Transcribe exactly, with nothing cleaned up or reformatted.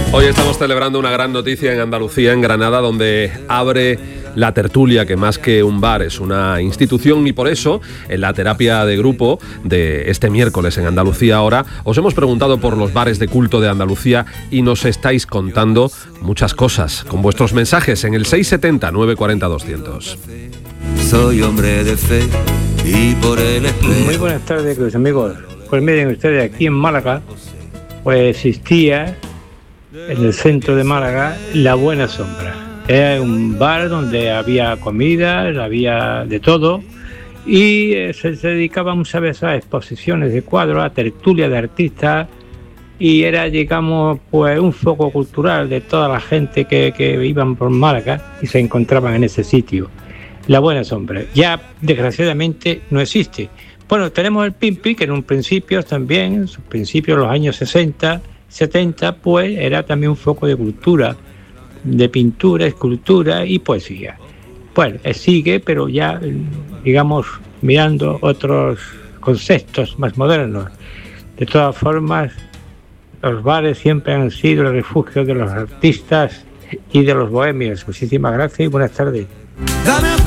Hoy estamos celebrando una gran noticia en Andalucía, en Granada, donde abre La Tertulia, que más que un bar es una institución, y por eso en la terapia de grupo de este miércoles en Andalucía Ahora os hemos preguntado por los bares de culto de Andalucía y nos estáis contando muchas cosas con vuestros mensajes en el seis siete cero, nueve cuatro cero, doscientos. Soy hombre de fe y por el espejo. Muy buenas tardes, queridos amigos. Pues miren ustedes, aquí en Málaga pues existía en el centro de Málaga La Buena Sombra. Era un bar donde había comida, había de todo, y eh, se, se dedicaba muchas veces a exposiciones de cuadros, a tertulia de artistas, y era, digamos, pues un foco cultural de toda la gente que, que iban por Málaga y se encontraban en ese sitio. La Buena Sombra. Ya, desgraciadamente, no existe. Bueno, tenemos el Pimpi, que en un principio también, en sus principios, en los años sesenta, setenta, pues era también un foco de cultura, de pintura, escultura y poesía. Bueno, sigue, pero ya, digamos, mirando otros conceptos más modernos. De todas formas, los bares siempre han sido el refugio de los artistas y de los bohemios. Muchísimas gracias y buenas tardes. Dame